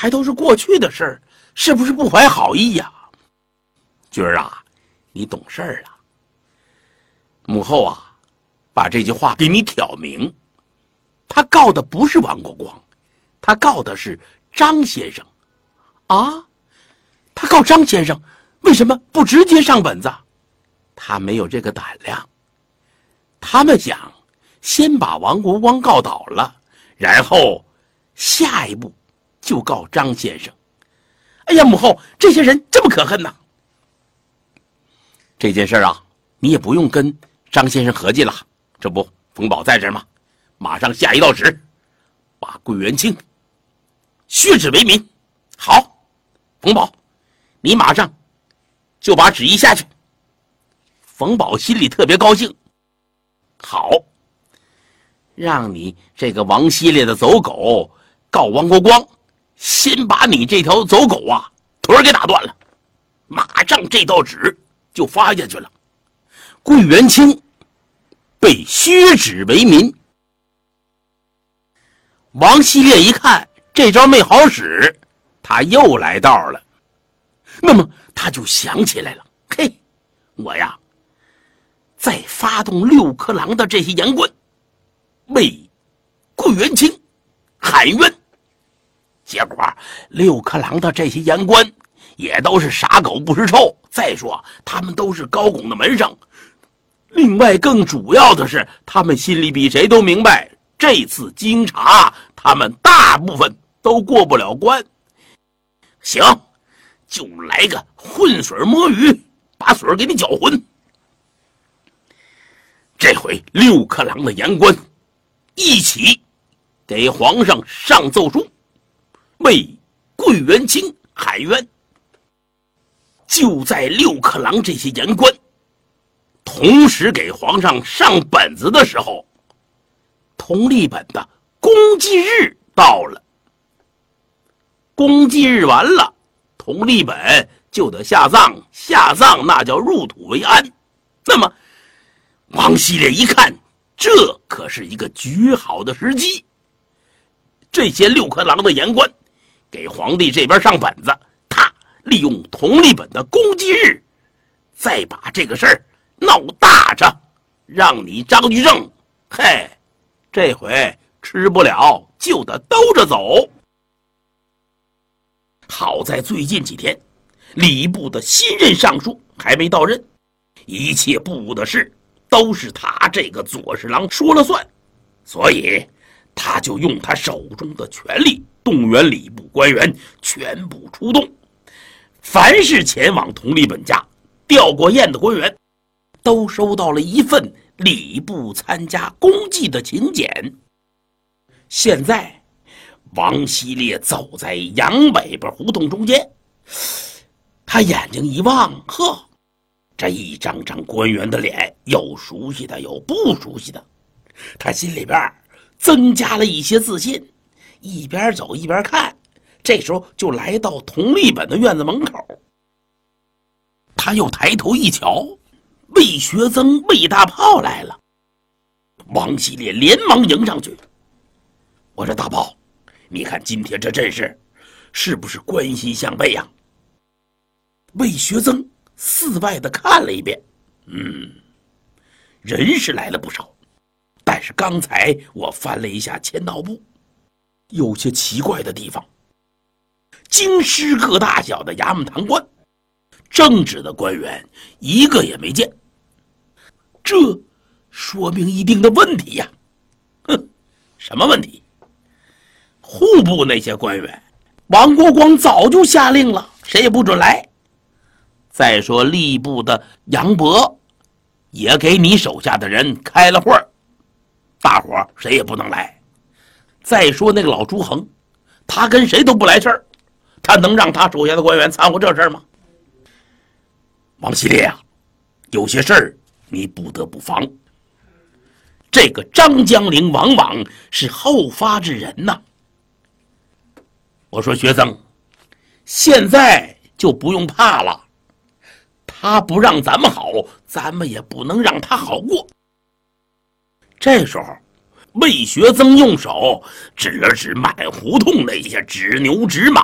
还都是过去的事儿，是不是不怀好意呀？军儿啊，你懂事儿了。母后啊，把这句话给你挑明，他告的不是王国光，他告的是张先生。啊，他告张先生，为什么不直接上本子？他没有这个胆量。他们想先把王国光告倒了，然后下一步就告张先生。哎呀，母后，这些人这么可恨呐！这件事啊，你也不用跟张先生合计了，这不冯保在这儿吗？马上下一道旨，把桂元清削职为民。好，冯保，你马上就把旨意下去。冯保心里特别高兴。好，让你这个王希烈的走狗告王国光，先把你这条走狗啊腿给打断了，马上这道旨就发下去了。桂元清被削职为民。王希烈一看这招没好使，他又来道了。那么他就想起来了，嘿，我呀再发动六颗郎的这些言官为桂元清喊冤，结果六颗郎的这些言官也都是傻狗不识臭。再说他们都是高拱的门生，另外更主要的是他们心里比谁都明白，这次经查他们大部分都过不了关。行，就来个浑水摸鱼，把水给你搅浑。这回六颗郎的言官一起给皇上上奏书，为桂元清喊冤。就在六颗郎这些言官同时给皇上上本子的时候，同立本的公祭日到了。公祭日完了，同立本就得下葬，下葬那叫入土为安。那么王希烈一看，这可是一个绝好的时机。这些六颗郎的言官给皇帝这边上本子，他利用同立本的公祭日，再把这个事儿闹大着，让你张居正，嘿，这回吃不了就得兜着走。好在最近几天礼部的新任尚书还没到任，一切部的事都是他这个左侍郎说了算，所以他就用他手中的权力动员礼部官员全部出动。凡是前往同立本家吊过唁的官员，都收到了一份礼部参加公祭的请柬。现在王希烈走在杨北边胡同中间，他眼睛一望，呵，这一张张官员的脸，有熟悉的有不熟悉的，他心里边增加了一些自信，一边走一边看。这时候就来到同立本的院子门口，他又抬头一瞧，魏学增魏大炮来了。王希烈连忙迎上去，我说大炮，你看今天这阵势是不是关心向背呀？魏学增四外的看了一遍，人是来了不少，但是刚才我翻了一下签到簿，有些奇怪的地方。京师各大小的衙门堂官，正直的官员一个也没见，这说明一定的问题呀。什么问题？户部那些官员，王国光早就下令了，谁也不准来。再说吏部的杨伯也给你手下的人开了会儿，大伙谁也不能来。再说那个老朱恒，他跟谁都不来事儿，他能让他手下的官员掺和这事儿吗？王希烈啊，有些事儿你不得不防。这个张江陵往往是后发制人呐。我说学增，现在就不用怕了，他不让咱们好，咱们也不能让他好过。这时候魏学增用手指了指满胡同那些执牛执马